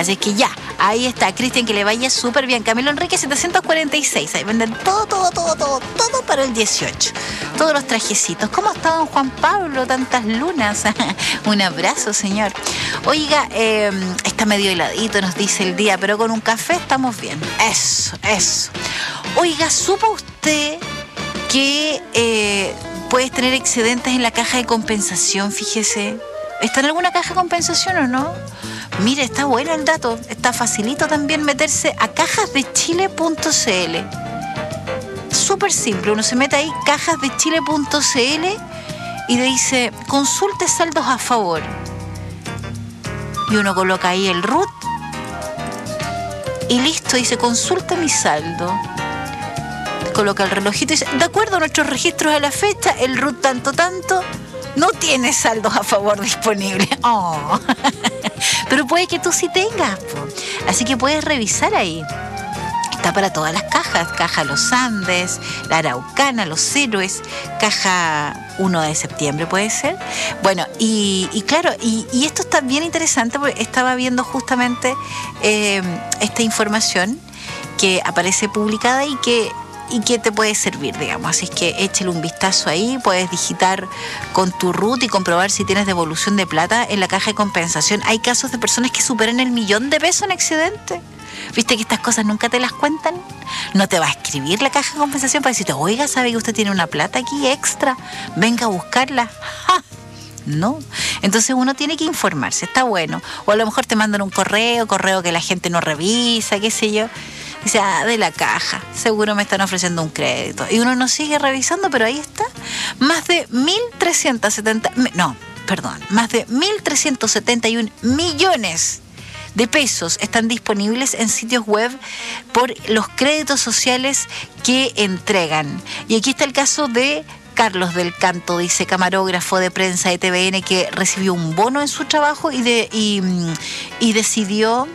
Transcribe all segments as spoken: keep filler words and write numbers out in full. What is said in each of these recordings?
Así que ya, ahí está, Cristian, que le vaya súper bien. Camilo Enrique setecientos cuarenta y seis, ahí venden todo, todo, todo, todo, todo para el dieciocho. Todos los trajecitos. ¿Cómo está don Juan Pablo? Tantas lunas. Un abrazo, señor. Oiga, eh, está medio heladito, nos dice el día, pero con un café estamos bien. Eso, eso. Oiga, ¿supo usted que eh, puedes tener excedentes en la caja de compensación? Fíjese. ¿Está en alguna caja de compensación o no? Mire, está bueno el dato. Está facilito también meterse a cajas de chile punto c l. Súper simple. Uno se mete ahí, cajas de chile punto c l, y le dice, consulte saldos a favor. Y uno coloca ahí el R U T y listo, dice, consulta mi saldo. Coloca el relojito y dice, de acuerdo a nuestros registros a la fecha, el R U T tanto, tanto, no tiene saldos a favor disponibles. Oh. Pero puede que tú sí tengas, po. Así que puedes revisar ahí. Está para todas las cajas. Caja Los Andes, la Araucana, Los Héroes, caja uno de septiembre puede ser. Bueno, y, y claro, y, y esto está bien interesante porque estaba viendo justamente eh, esta información que aparece publicada y que y que te puede servir, digamos. Así es que échale un vistazo ahí, puedes digitar con tu R U T y comprobar si tienes devolución de plata en la caja de compensación. Hay casos de personas que superan el millón de pesos en excedente. ¿Viste que estas cosas nunca te las cuentan? No te va a escribir la caja de compensación para decirte, oiga, ¿sabe que usted tiene una plata aquí extra? Venga a buscarla. ¡Ja! No. Entonces uno tiene que informarse, está bueno. O a lo mejor te mandan un correo, correo que la gente no revisa, qué sé yo. Dice, ah, de la caja, seguro me están ofreciendo un crédito. Y uno no sigue revisando, pero ahí está. Más de mil trescientos setenta, no, perdón, más de mil trescientos setenta y uno millones de pesos están disponibles en sitios web por los créditos sociales que entregan. Y aquí está el caso de Carlos del Canto, dice, camarógrafo de prensa de T V N, que recibió un bono en su trabajo y, de, y, y decidió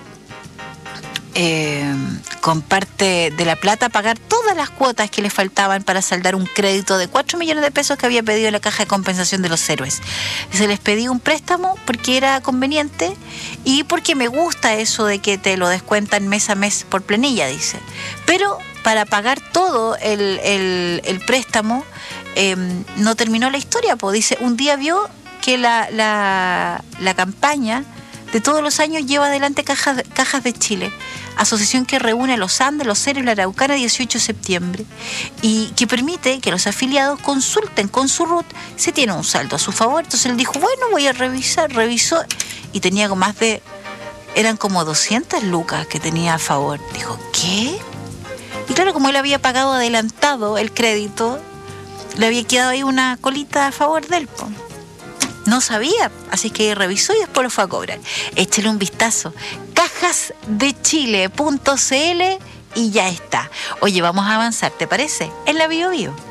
eh, con parte de la plata pagar todas las cuotas que le faltaban para saldar un crédito de cuatro millones de pesos que había pedido en la caja de compensación de Los Héroes. Se les pedía un préstamo porque era conveniente y porque me gusta eso de que te lo descuentan mes a mes por planilla, dice. Pero para pagar todo el, el, el préstamo, eh, no terminó la historia, pues dice, un día vio que la, la, la campaña de todos los años lleva adelante cajas, cajas de Chile, asociación que reúne a Los Andes, Los Héroes y la Araucana dieciocho de septiembre, y que permite que los afiliados consulten con su R U T si tiene un saldo a su favor. Entonces él dijo, bueno, voy a revisar, revisó, y tenía más de, eran como doscientas lucas que tenía a favor. Dijo, ¿qué? Y claro, como él había pagado adelantado el crédito, le había quedado ahí una colita a favor de él, po. No sabía, así que revisó y después lo fue a cobrar. Échale un vistazo. cajas de chile punto c l y ya está. Oye, vamos a avanzar, ¿te parece? En la Bio Bio.